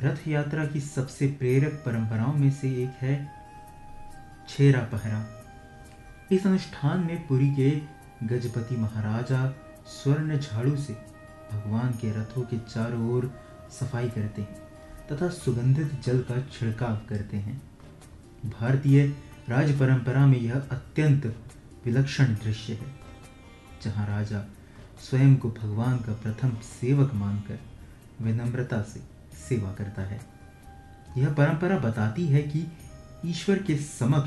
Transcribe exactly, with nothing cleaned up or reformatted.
रथ यात्रा की सबसे प्रेरक परंपराओं में से एक है छेरा पहरा। इस अनुष्ठान में पुरी के गजपति महाराजा स्वर्ण झाड़ू से भगवान के रथों के चारों ओर सफाई करते हैं तथा सुगंधित जल का छिड़काव करते हैं। भारतीय राज परंपरा में यह अत्यंत विलक्षण दृश्य है, जहां राजा स्वयं को भगवान का प्रथम सेवक मानकर विनम्रता से सेवा करता है। यह परंपरा बताती है कि ईश्वर के समक्ष